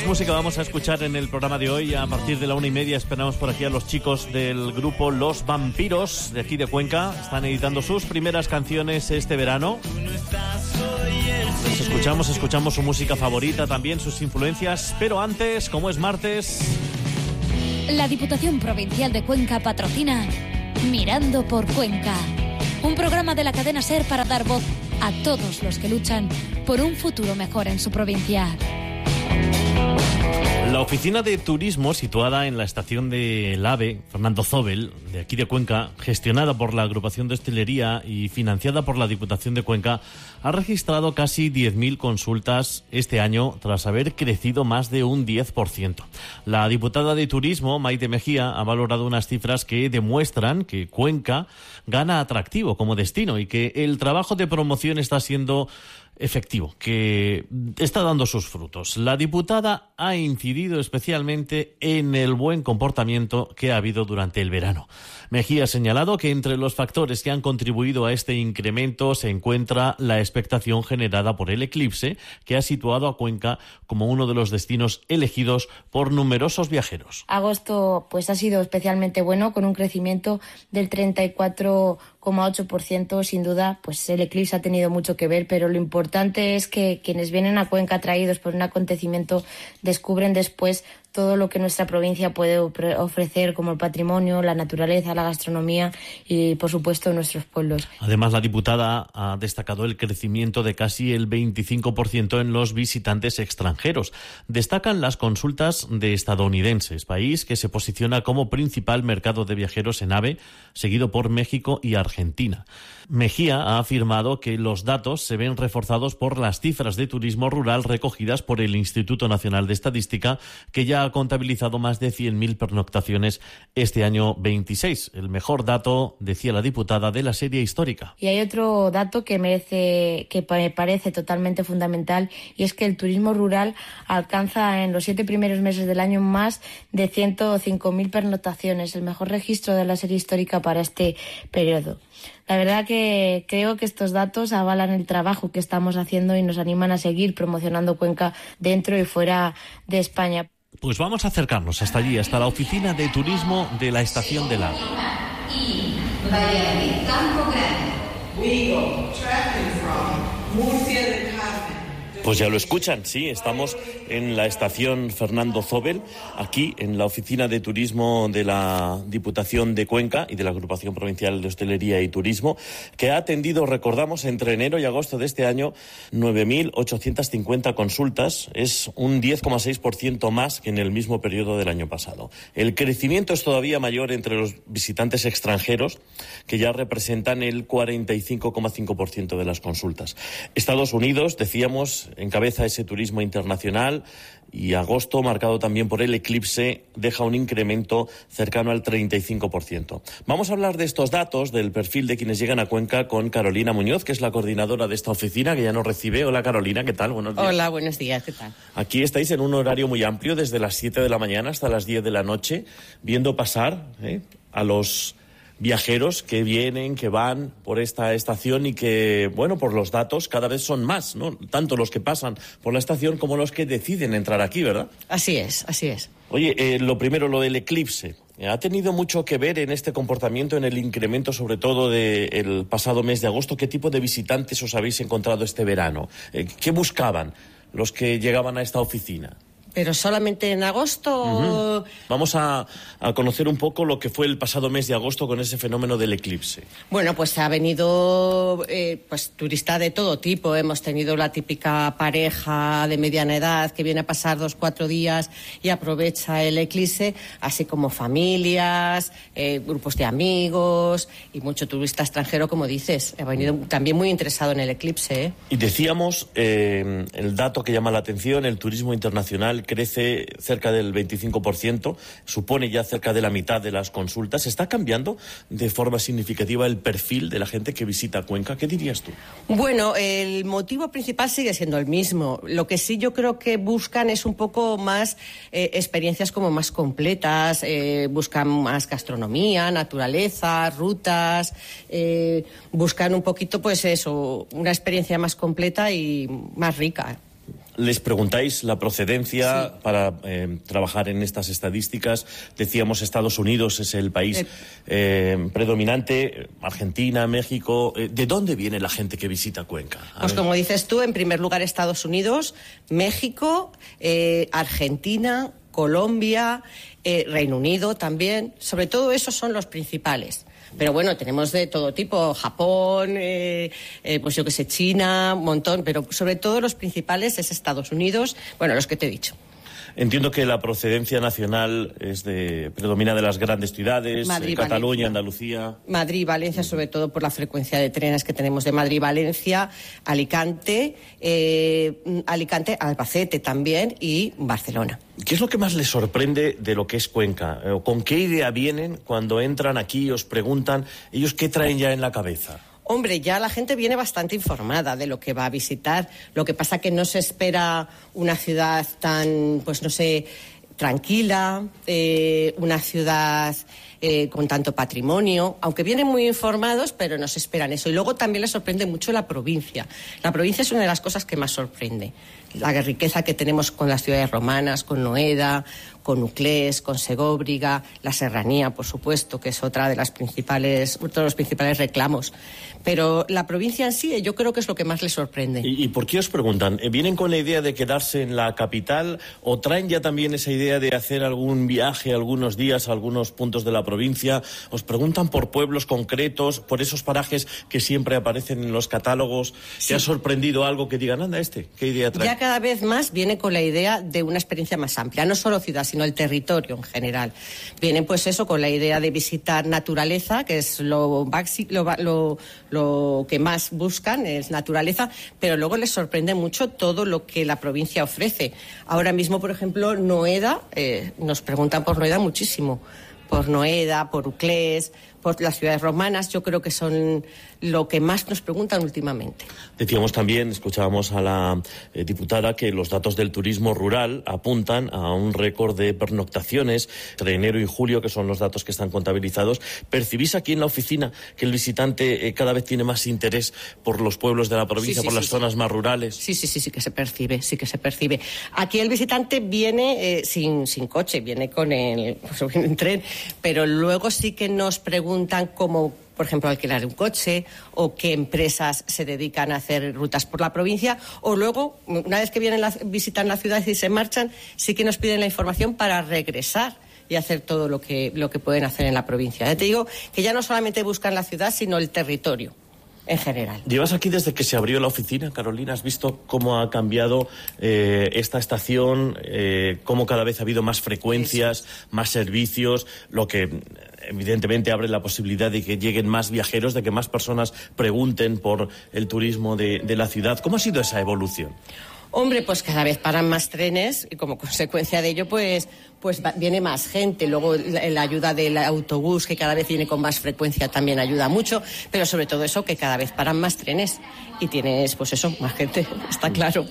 Más música vamos a escuchar en el programa de hoy. A partir de la 1:30 esperamos por aquí a los chicos del grupo Los Vampiros, de aquí de Cuenca. Están editando sus primeras canciones este verano. Escuchamos su música favorita, también sus influencias. Pero antes, como es martes... La Diputación Provincial de Cuenca patrocina Mirando por Cuenca, un programa de la cadena SER para dar voz a todos los que luchan por un futuro mejor en su provincia. La oficina de turismo, situada en la estación del AVE Fernando Zóbel, de aquí de Cuenca, gestionada por la agrupación de hostelería y financiada por la Diputación de Cuenca, ha registrado casi 10.000 consultas este año, tras haber crecido más de un 10%. La diputada de Turismo, Maite Mejía, ha valorado unas cifras que demuestran que Cuenca gana atractivo como destino y que el trabajo de promoción está siendo efectivo, que está dando sus frutos. La diputada ha incidido especialmente en el buen comportamiento que ha habido durante el verano. Mejía ha señalado que entre los factores que han contribuido a este incremento se encuentra la expectación generada por el eclipse, que ha situado a Cuenca como uno de los destinos elegidos por numerosos viajeros. Agosto pues ha sido especialmente bueno, con un crecimiento del 34,8%. Sin duda, pues el eclipse ha tenido mucho que ver, pero lo importante es que quienes vienen a Cuenca atraídos por un acontecimiento descubren después todo lo que nuestra provincia puede ofrecer, como el patrimonio, la naturaleza, la gastronomía y, por supuesto, nuestros pueblos. Además, la diputada ha destacado el crecimiento de casi el 25% en los visitantes extranjeros. Destacan las consultas de estadounidenses, país que se posiciona como principal mercado de viajeros en AVE, seguido por México y Argentina. Mejía ha afirmado que los datos se ven reforzados por las cifras de turismo rural recogidas por el Instituto Nacional de Estadística, que ya ha contabilizado más de 100.000 pernoctaciones este año 26. El mejor dato, decía la diputada, de la serie histórica. Y hay otro dato que me parece totalmente fundamental, y es que el turismo rural alcanza en los 7 primeros meses del año más de 105.000 pernoctaciones, el mejor registro de la serie histórica para este periodo. La verdad que creo que estos datos avalan el trabajo que estamos haciendo y nos animan a seguir promocionando Cuenca dentro y fuera de España. Pues vamos a acercarnos hasta allí, hasta la oficina de turismo de la estación del AVE. Y Valladolid, Campo Grande. We go tracking from Murcia del Carmen. Pues ya lo escuchan, sí, estamos en la estación Fernando Zóbel, aquí en la oficina de turismo de la Diputación de Cuenca y de la Agrupación Provincial de Hostelería y Turismo, que ha atendido, recordamos, entre enero y agosto de este año 9.850 consultas, es un 10,6% más que en el mismo periodo del año pasado. El crecimiento es todavía mayor entre los visitantes extranjeros, que ya representan el 45,5% de las consultas. Estados Unidos, decíamos, encabeza ese turismo internacional, y agosto, marcado también por el eclipse, deja un incremento cercano al 35%. Vamos a hablar de estos datos, del perfil de quienes llegan a Cuenca, con Carolina Muñoz, que es la coordinadora de esta oficina, que ya nos recibe. Hola, Carolina, ¿qué tal? Buenos días. Hola, buenos días, ¿qué tal? Aquí estáis en un horario muy amplio, desde las 7 de la mañana hasta las 10 de la noche, viendo pasar a los viajeros que vienen, que van por esta estación y que, bueno, por los datos cada vez son más, ¿no? Tanto los que pasan por la estación como los que deciden entrar aquí, ¿verdad? Así es, así es. Oye, lo primero, lo del eclipse. ¿Ha tenido mucho que ver en este comportamiento, en el incremento, sobre todo del pasado mes de agosto? ¿Qué tipo de visitantes os habéis encontrado este verano? ¿Qué buscaban los que llegaban a esta oficina? ¿Pero solamente en agosto? Uh-huh. Vamos a conocer un poco lo que fue el pasado mes de agosto con ese fenómeno del eclipse. Bueno, pues ha venido pues turista de todo tipo. Hemos tenido la típica pareja de mediana edad que viene a pasar 2-4 días y aprovecha el eclipse, así como familias, grupos de amigos y mucho turista extranjero, como dices. Ha venido también muy interesado en el eclipse. Y decíamos, el dato que llama la atención, el turismo internacional crece cerca del 25%, supone ya cerca de la mitad de las consultas. ¿Está cambiando de forma significativa el perfil de la gente que visita Cuenca? ¿Qué dirías tú? Bueno, el motivo principal sigue siendo el mismo. Lo que sí yo creo que buscan es un poco más experiencias como más completas, buscan más gastronomía, naturaleza, rutas, buscan un poquito, pues eso, una experiencia más completa y más rica. Les preguntáis la procedencia para trabajar en estas estadísticas. Decíamos, Estados Unidos es el país predominante, Argentina, México. ¿De dónde viene la gente que visita Cuenca? Pues como dices tú, en primer lugar Estados Unidos, México, Argentina, Colombia, Reino Unido también. Sobre todo esos son los principales. Pero bueno, tenemos de todo tipo, Japón, pues yo que sé, China, un montón, pero sobre todo los principales es Estados Unidos, bueno, los que te he dicho. Entiendo que la procedencia nacional predomina de las grandes ciudades, Madrid, Cataluña, Valencia. Andalucía. Madrid y Valencia, sobre todo por la frecuencia de trenes que tenemos de Madrid y Valencia, Alicante, Albacete también y Barcelona. ¿Qué es lo que más les sorprende de lo que es Cuenca? ¿Con qué idea vienen cuando entran aquí y os preguntan ellos qué traen ya en la cabeza? Hombre, ya la gente viene bastante informada de lo que va a visitar. Lo que pasa que no se espera una ciudad tan, pues no sé, tranquila, una ciudad con tanto patrimonio, aunque vienen muy informados, pero no se esperan eso. Y luego también les sorprende mucho la provincia. La provincia es una de las cosas que más sorprende. La riqueza que tenemos con las ciudades romanas, con Noeda, con Uclés, con Segóbriga, la serranía, por supuesto, que es otro de los principales reclamos. Pero la provincia en sí, yo creo que es lo que más les sorprende. ¿Y por qué os preguntan? ¿Vienen con la idea de quedarse en la capital o traen ya también esa idea de hacer algún viaje algunos días a algunos puntos de la provincia? ¿Os preguntan por pueblos concretos, por esos parajes que siempre aparecen en los catálogos? Sí. ¿Te ha sorprendido algo que digan, anda, qué idea trae? Ya cada vez más viene con la idea de una experiencia más amplia, no solo ciudad, sino el territorio en general. Vienen pues eso, con la idea de visitar naturaleza, que es lo que más buscan, es naturaleza, pero luego les sorprende mucho todo lo que la provincia ofrece. Ahora mismo, por ejemplo, Noeda, nos preguntan por Noeda muchísimo. Por Noeda, por Uclés, por las ciudades romanas, yo creo que son lo que más nos preguntan últimamente. Decíamos también, escuchábamos a la diputada, que los datos del turismo rural apuntan a un récord de pernoctaciones entre enero y julio, que son los datos que están contabilizados. ¿Percibís aquí en la oficina que el visitante cada vez tiene más interés por los pueblos de la provincia, por las zonas más rurales? Sí que se percibe. Aquí el visitante viene sin coche, viene viene en tren, pero luego sí que nos preguntan cómo, por ejemplo, alquilar un coche o qué empresas se dedican a hacer rutas por la provincia, o luego, una vez que visitan la ciudad y se marchan, sí que nos piden la información para regresar y hacer todo lo que pueden hacer en la provincia. Ya te digo que ya no solamente buscan la ciudad, sino el territorio en general. Llevas aquí desde que se abrió la oficina, Carolina. ¿Has visto cómo ha cambiado esta estación? Cómo cada vez ha habido más frecuencias, más servicios, lo que evidentemente abre la posibilidad de que lleguen más viajeros, de que más personas pregunten por el turismo de la ciudad. ¿Cómo ha sido esa evolución? Hombre, pues cada vez paran más trenes y como consecuencia de ello, pues viene más gente. Luego la ayuda del autobús, que cada vez viene con más frecuencia, también ayuda mucho. Pero sobre todo eso, que cada vez paran más trenes y tienes, pues eso, más gente, está claro.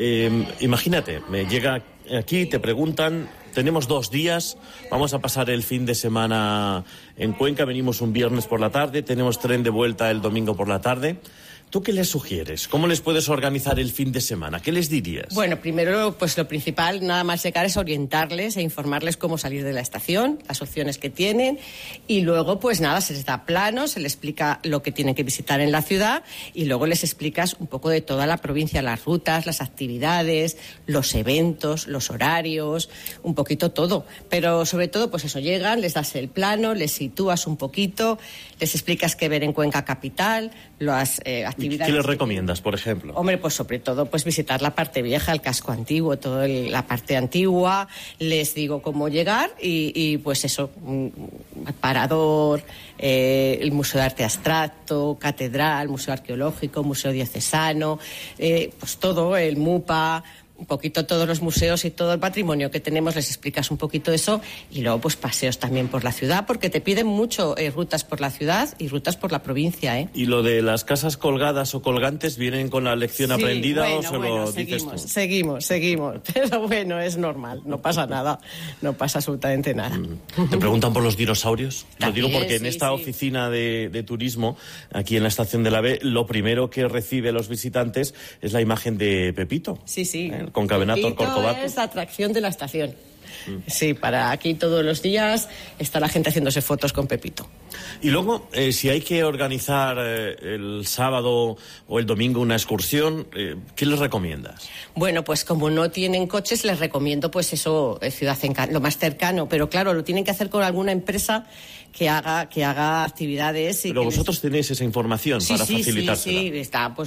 Imagínate, me llega aquí, te preguntan, tenemos 2 días, vamos a pasar el fin de semana en Cuenca, venimos un viernes por la tarde, tenemos tren de vuelta el domingo por la tarde. ¿Tú qué les sugieres? ¿Cómo les puedes organizar el fin de semana? ¿Qué les dirías? Bueno, primero, pues lo principal, nada más llegar, es orientarles e informarles cómo salir de la estación, las opciones que tienen, y luego, pues nada, se les da planos, se les explica lo que tienen que visitar en la ciudad, y luego les explicas un poco de toda la provincia, las rutas, las actividades, los eventos, los horarios, un poquito todo. Pero sobre todo, pues eso, llegan, les das el plano, les sitúas un poquito, les explicas qué ver en Cuenca capital, las actividades. ¿Qué les recomiendas, por ejemplo? Hombre, pues sobre todo pues visitar la parte vieja, el casco antiguo, toda la parte antigua. Les digo cómo llegar y pues eso, el Parador, el Museo de Arte Abstracto, Catedral, Museo Arqueológico, Museo Diocesano, pues todo, el MUPA, un poquito todos los museos y todo el patrimonio que tenemos, les explicas un poquito eso, y luego pues paseos también por la ciudad, porque te piden mucho rutas por la ciudad y rutas por la provincia, ¿eh? ¿Y lo de las casas colgadas o colgantes vienen con la lección aprendida o se lo dices tú? Seguimos, pero bueno, es normal, no pasa nada, no pasa absolutamente nada. ¿Te preguntan por los dinosaurios? También, lo digo porque en esta oficina de turismo, aquí en la estación de la B, lo primero que recibe los visitantes es la imagen de Pepito. Sí. Concavenator Pepito Corcovado. es la atracción de la estación. Sí, para aquí todos los días está la gente haciéndose fotos con Pepito. Y luego, si hay que organizar el sábado o el domingo una excursión, ¿qué les recomiendas? Bueno, pues como no tienen coches, les recomiendo pues eso, Ciudad Encanto, lo más cercano, pero claro, lo tienen que hacer con alguna empresa que haga actividades. Pero vosotros tenéis esa información para facilitársela. Sí, está, pues